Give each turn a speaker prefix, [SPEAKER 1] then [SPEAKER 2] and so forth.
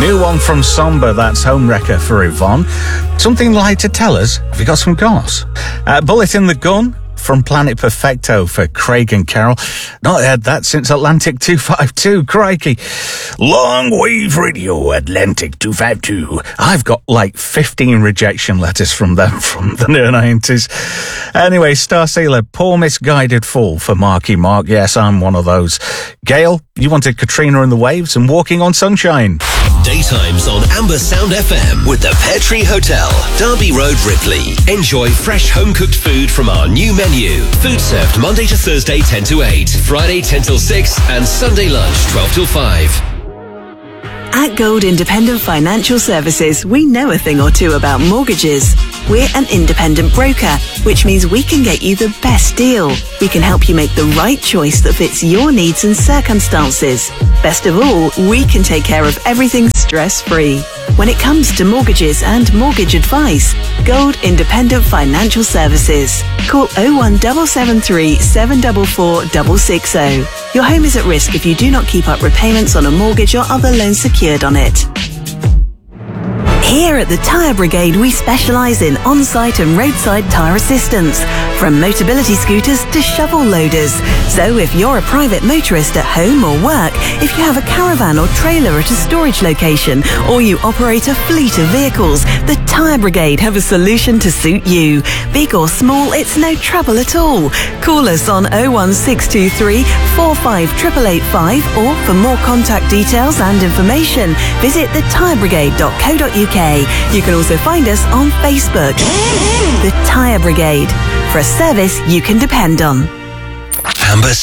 [SPEAKER 1] New one from Somber, that's Homewrecker for Yvonne. Something light to tell us? Have you got some goss? Bullet in the Gun from Planet Perfecto for Craig and Carol. Not heard that since Atlantic 252, crikey. Long Wave Radio, Atlantic 252. I've got like 15 rejection letters from them from the 90s. Anyway, Starsealer, Poor Misguided Fool for Marky Mark. Yes, I'm one of those. Gail, you wanted Katrina and the Waves and Walking on Sunshine.
[SPEAKER 2] Daytimes on Amber Sound FM with the Pear Tree Hotel, Derby Road, Ripley. Enjoy fresh home-cooked food from our new menu. Food served Monday to Thursday 10 to 8, Friday 10 till 6 and Sunday lunch 12 till 5.
[SPEAKER 3] At Gold Independent Financial Services, we know a thing or two about mortgages. We're an independent broker, which means we can get you the best deal. We can help you make the right choice that fits your needs and circumstances. Best of all, we can take care of everything stress-free. When it comes to mortgages and mortgage advice, Gold Independent Financial Services. Call 01773 744 660. Your home is at risk if you do not keep up repayments on a mortgage or other loans secured on it. Here at the Tyre Brigade, we specialise in on-site and roadside tyre assistance, from Motability scooters to shovel loaders. So if you're a private motorist at home or work, if you have a caravan or trailer at a storage location, or you operate a fleet of vehicles, the Tyre Brigade have a solution to suit you. Big or small, it's no trouble at all. Call us on 01623 458885, or for more contact details and information, visit thetyrebrigade.co.uk. You can also find us on Facebook. The Tyre Brigade, for a service you can depend on.
[SPEAKER 2] Amber